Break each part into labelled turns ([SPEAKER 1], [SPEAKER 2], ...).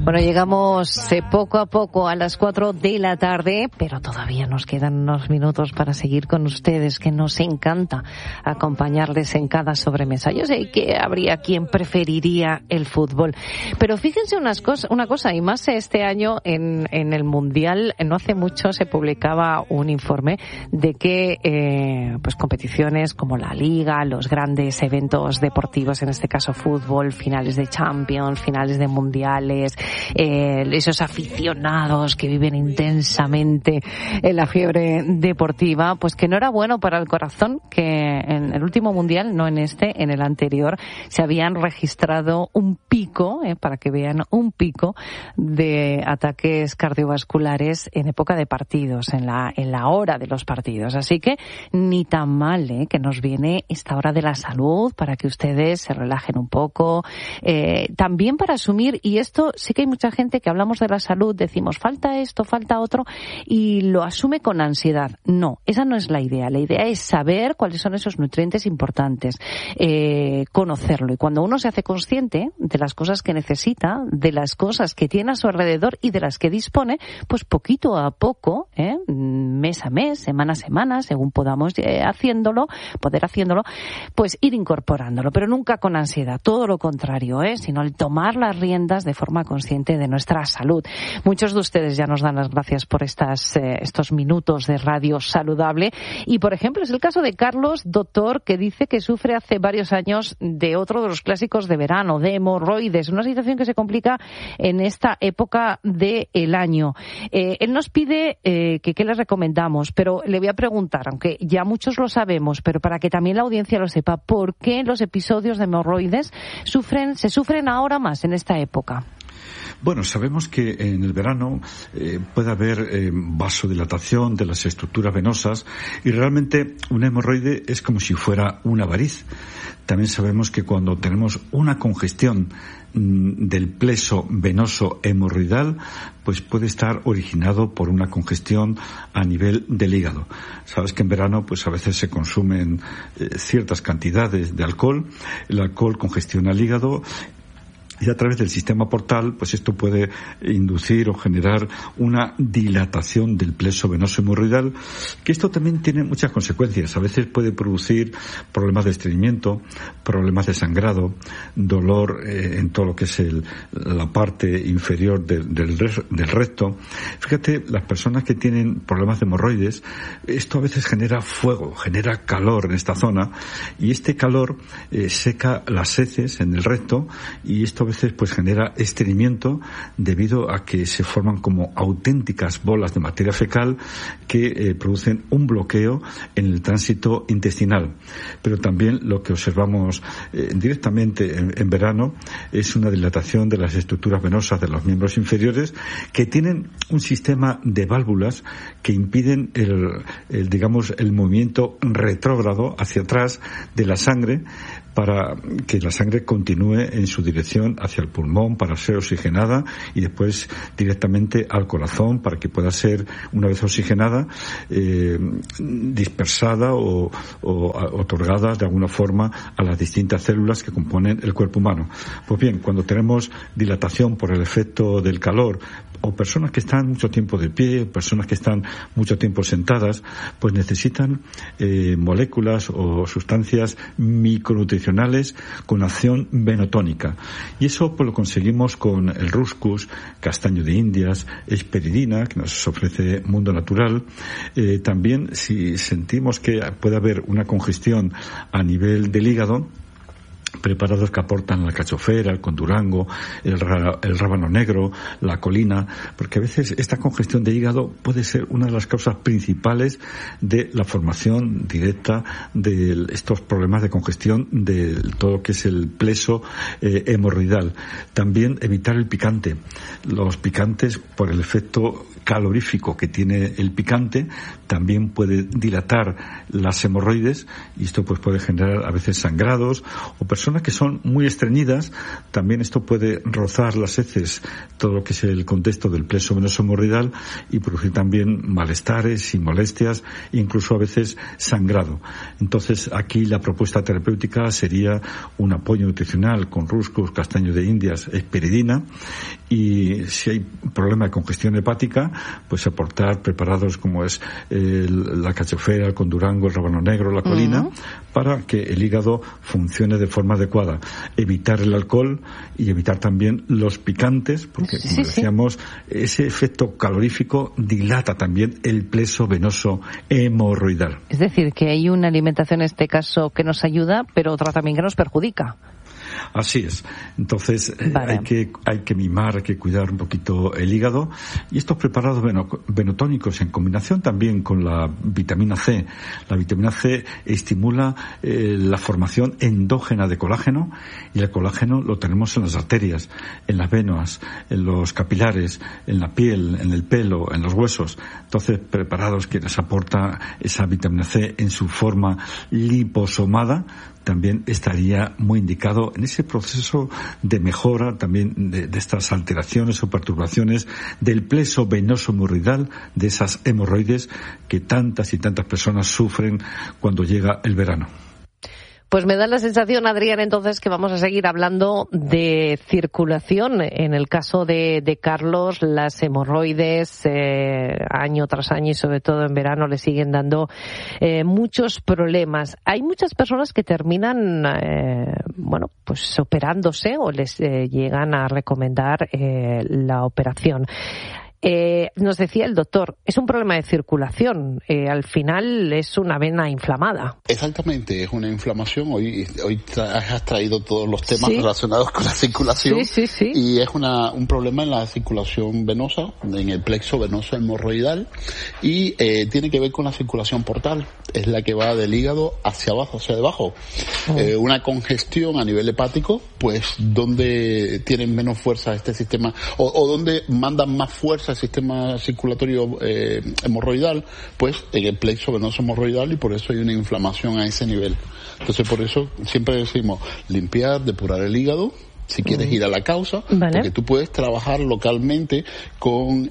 [SPEAKER 1] Bueno, llegamos poco a poco a las 4 de la tarde, pero todavía nos quedan unos minutos para seguir con ustedes, que nos encanta acompañarles en cada sobremesa. Yo sé que habría quien preferiría el fútbol, pero fíjense una cosa, y más este año en el Mundial, no hace mucho se publicaba un informe de que pues competiciones como la Liga, los grandes eventos deportivos, en este caso fútbol, finales de Champions, finales de Mundiales, esos aficionados que viven intensamente en la fiebre deportiva, pues que no era bueno para el corazón, que en el último Mundial, no en este, en el anterior, se habían registrado un pico, para que vean, un pico de ataques cardiovasculares en época de partidos, en la hora de los partidos. Así que ni tan mal, que nos viene esta hora de la salud para que ustedes se relajen un poco, también para asumir, y esto sí que hay mucha gente que hablamos de la salud, decimos falta esto, falta otro, y lo asume con ansiedad. No, esa no es la idea. La idea es saber cuáles son esos nutrientes importantes, conocerlo, y cuando uno se hace consciente de las cosas que necesita, de las cosas que tiene a su alrededor y de las que dispone, pues poquito a poco, mes a mes, semana a semana, según podamos poder haciéndolo, pues ir incorporándolo, pero nunca con ansiedad, todo lo contrario, sino el tomar las riendas de forma consciente de nuestra salud. Muchos de ustedes ya nos dan las gracias por estos minutos de radio saludable, y por ejemplo es el caso de Carlos, doctor, que dice que sufre hace varios años de otro de los clásicos de verano, de hemorroides, una situación que se complica en esta época del año. Él nos pide que qué le recomendamos, pero le voy a preguntar, aunque ya muchos lo sabemos, pero para que también la audiencia lo sepa, ¿por qué los episodios de hemorroides se sufren ahora más en esta época?
[SPEAKER 2] Bueno, sabemos que en el verano puede haber vasodilatación de las estructuras venosas, y realmente un hemorroide es como si fuera una variz. También sabemos que cuando tenemos una congestión del pleso venoso hemorroidal, pues puede estar originado por una congestión a nivel del hígado. Sabes que en verano pues a veces se consumen ciertas cantidades de alcohol. El alcohol congestiona el hígado, y a través del sistema portal, pues esto puede inducir o generar una dilatación del pleso venoso hemorroidal, que esto también tiene muchas consecuencias. A veces puede producir problemas de estreñimiento, problemas de sangrado, dolor en todo lo que es la parte inferior del recto. Fíjate, las personas que tienen problemas de hemorroides, esto a veces genera fuego, genera calor en esta zona, y este calor seca las heces en el recto, y esto a veces pues genera estreñimiento debido a que se forman como auténticas bolas de materia fecal que producen un bloqueo en el tránsito intestinal. Pero también lo que observamos directamente en verano es una dilatación de las estructuras venosas de los miembros inferiores, que tienen un sistema de válvulas que impiden el movimiento retrógrado hacia atrás de la sangre, para que la sangre continúe en su dirección hacia el pulmón para ser oxigenada, y después directamente al corazón para que pueda ser, una vez oxigenada, dispersada o otorgada de alguna forma a las distintas células que componen el cuerpo humano. Pues bien, cuando tenemos dilatación por el efecto del calor, o personas que están mucho tiempo de pie, personas que están mucho tiempo sentadas, pues necesitan moléculas o sustancias micronutricionales con acción venotónica. Y eso pues lo conseguimos con el Ruscus, castaño de Indias, esperidina, que nos ofrece Mundo Natural. También, si sentimos que puede haber una congestión a nivel del hígado, preparados que aportan la cachofera, el condurango, el rábano negro, la colina, porque a veces esta congestión de hígado puede ser una de las causas principales de la formación directa de estos problemas de congestión de todo lo que es el pleso hemorroidal. También evitar el picante. Los picantes, por el efecto calorífico que tiene el picante, también puede dilatar las hemorroides, y esto pues puede generar a veces sangrados, o personas personas que son muy estreñidas, también esto puede rozar las heces, todo lo que es el contexto del plexo venoso hemorroidal, y producir también malestares y molestias, incluso a veces sangrado. Entonces, aquí la propuesta terapéutica sería un apoyo nutricional con ruscus, castaño de Indias, esperidina, y si hay problema de congestión hepática, pues aportar preparados como es la cachofera, el condurango, el rábano negro, la colina, para que el hígado funcione de forma adecuada. Evitar el alcohol y evitar también los picantes, porque como decíamos, ese efecto calorífico dilata también el plexo venoso hemorroidal.
[SPEAKER 1] Es decir, que hay una alimentación en este caso que nos ayuda, pero otra también que nos perjudica.
[SPEAKER 2] Así es. Entonces, hay que mimar, hay que cuidar un poquito el hígado. Y estos preparados venotónicos, en combinación también con la vitamina C. La vitamina C estimula la formación endógena de colágeno, y el colágeno lo tenemos en las arterias, en las venas, en los capilares, en la piel, en el pelo, en los huesos. Entonces, preparados que nos aporta esa vitamina C en su forma liposomada, también estaría muy indicado en ese proceso de mejora también de estas alteraciones o perturbaciones del plexo venoso hemorroidal, de esas hemorroides que tantas y tantas personas sufren cuando llega el verano.
[SPEAKER 1] Pues me da la sensación, Adrián, entonces, que vamos a seguir hablando de circulación. En el caso de Carlos, las hemorroides año tras año y sobre todo en verano le siguen dando muchos problemas. Hay muchas personas que terminan, pues operándose o les llegan a recomendar la operación. Nos decía el doctor, es un problema de circulación, al final es una vena inflamada.
[SPEAKER 3] Exactamente, es una inflamación. Hoy has traído todos los temas relacionados con la circulación. Sí. Y es un problema en la circulación venosa, en el plexo venoso hemorroidal, y tiene que ver con la circulación portal, es la que va del hígado hacia abajo, hacia debajo. Una congestión a nivel hepático, pues donde tienen menos fuerza este sistema, o donde mandan más fuerza el sistema circulatorio hemorroidal, pues en el plexo venoso hemorroidal, y por eso hay una inflamación a ese nivel. Entonces, por eso siempre decimos limpiar, depurar el hígado, si quieres ir a la causa, porque tú puedes trabajar localmente con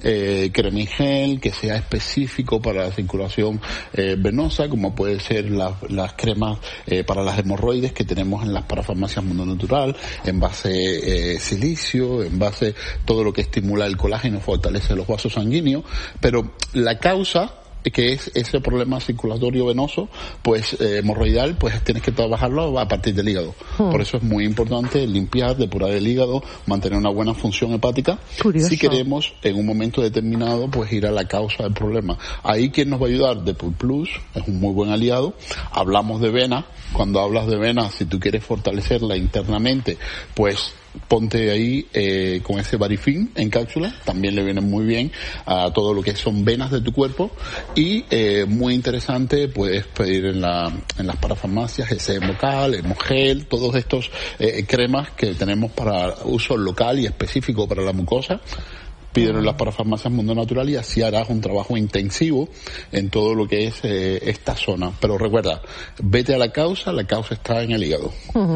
[SPEAKER 3] cremigel que sea específico para la circulación venosa, como puede ser las cremas para las hemorroides que tenemos en las parafarmacias Mundo Natural, en base silicio, en base todo lo que estimula el colágeno, fortalece los vasos sanguíneos, pero la causa, que es ese problema circulatorio venoso, pues hemorroidal, pues tienes que trabajarlo a partir del hígado. Por eso es muy importante limpiar, depurar el hígado, mantener una buena función hepática.
[SPEAKER 1] Curioso.
[SPEAKER 3] Si queremos en un momento determinado pues ir a la causa del problema. Ahí, ¿quién nos va a ayudar? Depur Plus es un muy buen aliado. Hablamos de vena. Cuando hablas de vena, si tú quieres fortalecerla internamente, pues ponte ahí con ese Varifin en cápsula, también le viene muy bien a todo lo que son venas de tu cuerpo. Y muy interesante, puedes pedir en las parafarmacias ese Hemocal, Hemogel, todos estos cremas que tenemos para uso local y específico para la mucosa. Pídelo en las parafarmacias Mundo Natural, y así harás un trabajo intensivo en todo lo que es esta zona. Pero recuerda, vete a la causa está en el hígado.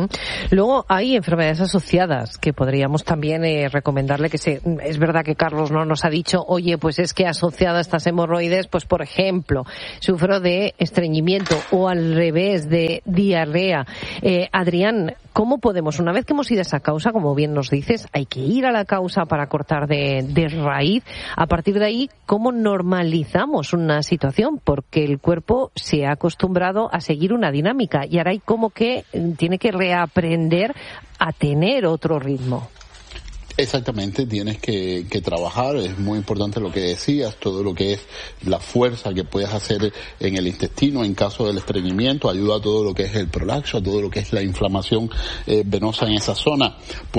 [SPEAKER 1] Luego hay enfermedades asociadas que podríamos también recomendarle es verdad que Carlos no nos ha dicho, oye, pues es que asociada a estas hemorroides, pues por ejemplo, sufro de estreñimiento o al revés, de diarrea. Adrián, ¿cómo podemos, una vez que hemos ido a esa causa, como bien nos dices, hay que ir a la causa para cortar de raíz? A partir de ahí, ¿cómo normalizamos una situación? Porque el cuerpo se ha acostumbrado a seguir una dinámica y ahora hay como que tiene que reaprender a tener otro ritmo.
[SPEAKER 3] Exactamente, tienes que trabajar, es muy importante lo que decías, todo lo que es la fuerza que puedes hacer en el intestino en caso del estreñimiento, ayuda a todo lo que es el prolaxo, a todo lo que es la inflamación venosa en esa zona. Pues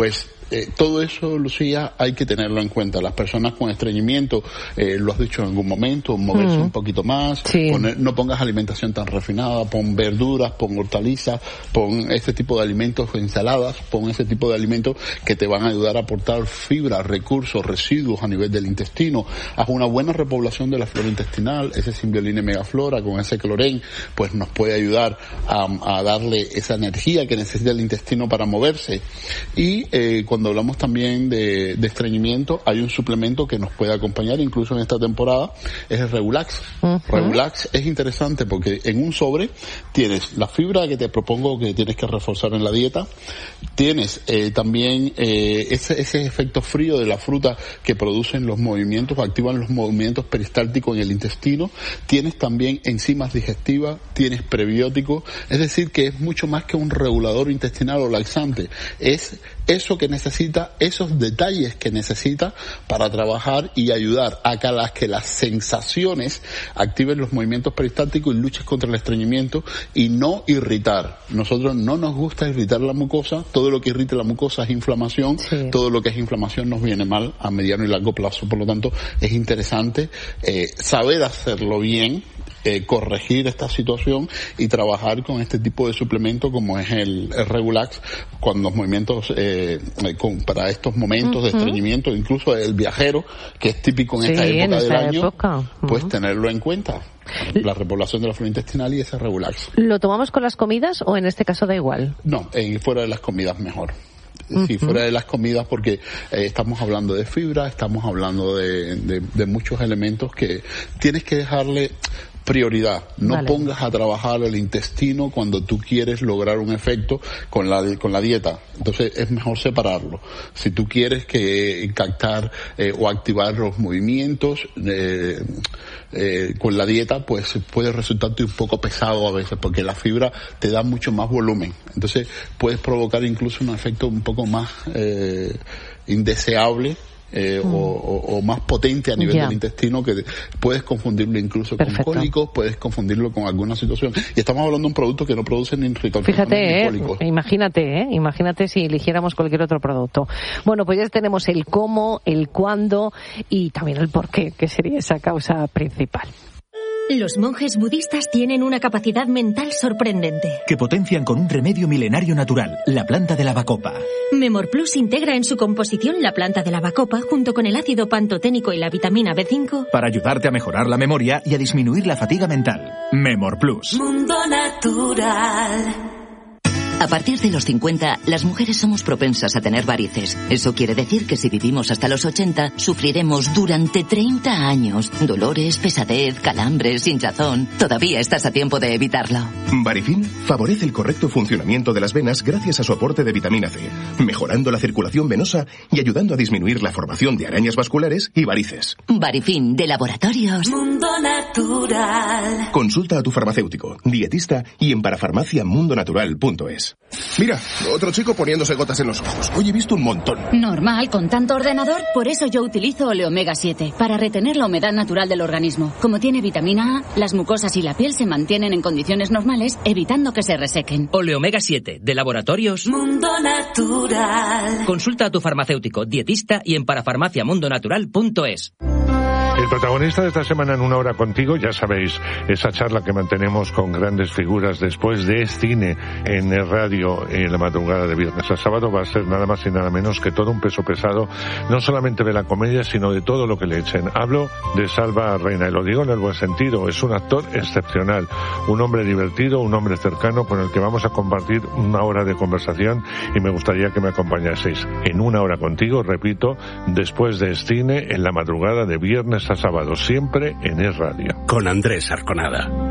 [SPEAKER 3] todo eso, Lucía, hay que tenerlo en cuenta. Las personas con estreñimiento, lo has dicho en algún momento, moverse un poquito más, no pongas alimentación tan refinada, pon verduras, pon hortalizas, pon este tipo de alimentos, ensaladas, pon ese tipo de alimentos que te van a ayudar a aportar fibra, recursos, residuos a nivel del intestino. Haz una buena repoblación de la flora intestinal, ese Symbioline Megaflora con ese clorén, pues nos puede ayudar a darle esa energía que necesita el intestino para moverse. Y cuando hablamos también de estreñimiento, hay un suplemento que nos puede acompañar incluso en esta temporada, es el Regulax. Regulax es interesante porque en un sobre tienes la fibra que te propongo que tienes que reforzar en la dieta, tienes también ese efecto frío de la fruta que producen los movimientos, activan los movimientos peristálticos en el intestino, tienes también enzimas digestivas, tienes prebióticos, es decir que es mucho más que un regulador intestinal o laxante, es eso que necesita, esos detalles que necesita para trabajar y ayudar a que las sensaciones activen los movimientos peristálticos y luches contra el estreñimiento y no irritar. Nosotros no nos gusta irritar la mucosa, todo lo que irrita la mucosa es inflamación, todo lo que es inflamación nos viene mal a mediano y largo plazo, por lo tanto es interesante saber hacerlo bien, corregir esta situación y trabajar con este tipo de suplemento como es el Regulax cuando los movimientos para estos momentos de estreñimiento, incluso el viajero que es típico en esta época del año, pues tenerlo en cuenta, la repoblación de la flora intestinal y ese Regulax.
[SPEAKER 1] ¿Lo tomamos con las comidas o en este caso da igual?
[SPEAKER 3] No, fuera de las comidas mejor. Sí, fuera de las comidas porque estamos hablando de fibra, estamos hablando de muchos elementos que tienes que dejarle prioridad. No pongas a trabajar el intestino cuando tú quieres lograr un efecto con la dieta. Entonces es mejor separarlo. Si tú quieres captar o activar los movimientos con la dieta, pues puede resultarte un poco pesado a veces porque la fibra te da mucho más volumen. Entonces puedes provocar incluso un efecto un poco más indeseable o más potente a nivel del intestino, que puedes confundirlo incluso con cólicos, puedes confundirlo con alguna situación. Y estamos hablando de un producto que no produce ni ritorticones ni cólicos.
[SPEAKER 1] Imagínate si eligiéramos cualquier otro producto. Bueno, pues ya tenemos el cómo, el cuándo y también el por qué, que sería esa causa principal.
[SPEAKER 4] Los monjes budistas tienen una capacidad mental sorprendente,
[SPEAKER 5] que potencian con un remedio milenario natural, la planta de la bacopa.
[SPEAKER 4] Memorplus integra en su composición la planta de la bacopa junto con el ácido pantoténico y la vitamina B5
[SPEAKER 5] para ayudarte a mejorar la memoria y a disminuir la fatiga mental. Memorplus.
[SPEAKER 6] Mundo Natural.
[SPEAKER 7] A partir de los 50, las mujeres somos propensas a tener varices. Eso quiere decir que si vivimos hasta los 80, sufriremos durante 30 años dolores, pesadez, calambres, hinchazón. Todavía estás a tiempo de evitarlo.
[SPEAKER 8] Varifin favorece el correcto funcionamiento de las venas gracias a su aporte de vitamina C, mejorando la circulación venosa y ayudando a disminuir la formación de arañas vasculares y varices.
[SPEAKER 7] Varifin, de Laboratorios
[SPEAKER 6] Mundo Natural.
[SPEAKER 8] Consulta a tu farmacéutico, dietista y en parafarmaciamundonatural.es. Mira, otro chico poniéndose gotas en los ojos. Hoy he visto un montón.
[SPEAKER 9] Normal, con tanto ordenador. Por eso yo utilizo Oleomega 7, para retener la humedad natural del organismo. Como tiene vitamina A, las mucosas y la piel se mantienen en condiciones normales, evitando que se resequen.
[SPEAKER 10] Oleomega 7, de Laboratorios
[SPEAKER 6] Mundo Natural.
[SPEAKER 10] Consulta a tu farmacéutico, dietista y en parafarmaciamundonatural.es.
[SPEAKER 11] El protagonista de esta semana en Una Hora Contigo, ya sabéis, esa charla que mantenemos con grandes figuras después de cine en el radio en la madrugada de viernes a sábado, va a ser nada más y nada menos que todo un peso pesado, no solamente de la comedia, sino de todo lo que le echen. Hablo de Salva Reina, y lo digo en el buen sentido, es un actor excepcional, un hombre divertido, un hombre cercano con el que vamos a compartir una hora de conversación y me gustaría que me acompañaseis en Una Hora Contigo, repito, después de cine en la madrugada de viernes a sábado, siempre en Es Radio.
[SPEAKER 12] Con Andrés Arconada.